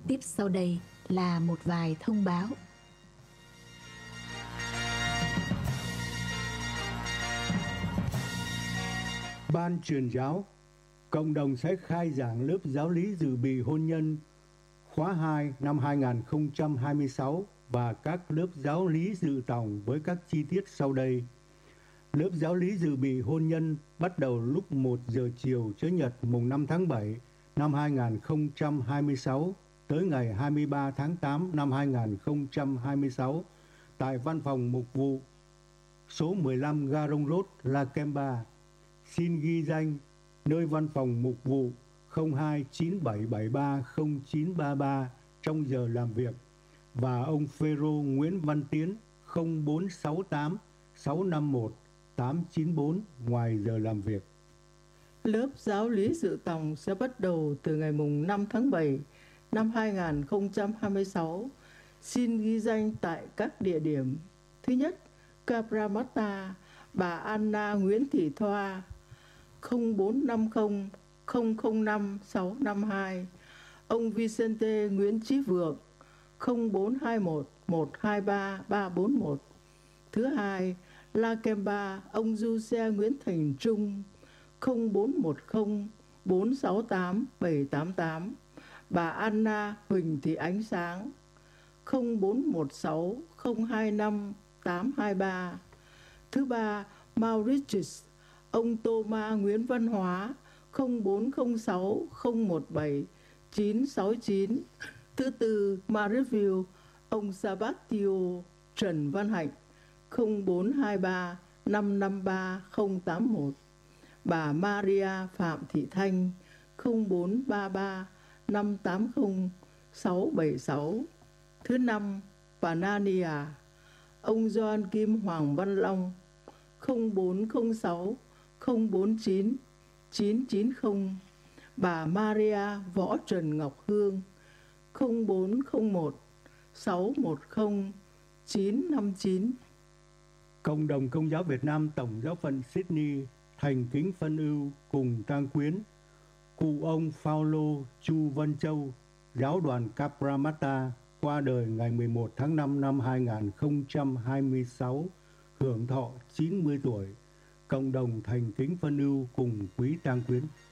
Tiếp sau đây là một vài thông báo. Ban truyền giáo cộng đồng sẽ khai giảng lớp giáo lý dự bị hôn nhân khóa 2 năm 2026 và các lớp giáo lý dự tòng với các chi tiết sau đây. Lớp giáo lý dự bị hôn nhân bắt đầu lúc 1 giờ chiều Chủ nhật mùng 5 tháng 7 năm 2026 tới ngày 23 tháng 8 năm 2026 tại văn phòng mục vụ số 15 Garong Road, La Kemba. Xin ghi danh nơi văn phòng mục vụ 0297730933 trong giờ làm việc và ông Phêrô Nguyễn Văn Tiến 0468 651 894 ngoài giờ làm việc. Lớp giáo lý dự tòng sẽ bắt đầu từ ngày mùng 5 tháng 7 năm 2026. Xin ghi danh tại các địa điểm. Thứ nhất, Cabramatta, bà Anna Nguyễn Thị Thoa 0450 005 652, ông Vicente Nguyễn Chí Vượng 0421 123 341. Thứ hai, La Kemba, ông Giuse Nguyễn Thành Trung 0410 468 788, bà Anna Huỳnh Thị Ánh Sáng 0416 025 823. Thứ ba, Mauritius, ông Thomas Nguyễn Văn Hóa 0406 017 969. Thứ tư, Marrieville, ông Sabatio Trần Văn Hạnh 0423 553 081, bà Maria Phạm Thị Thanh 0433 580 676. Thứ năm, Panania, ông Gioan Kim Hoàng Văn Long 0406 049 990, bà Maria Võ Trần Ngọc Hương 0401 610 959. Cộng đồng Công giáo Việt Nam Tổng giáo phận Sydney thành kính phân ưu cùng tang quyến cụ ông Paulo Chu Văn Châu, giáo đoàn Cabramatta, qua đời ngày 11 tháng 5 năm 2026, hưởng thọ 90 tuổi. Cộng đồng thành kính phân ưu cùng quý tang quyến.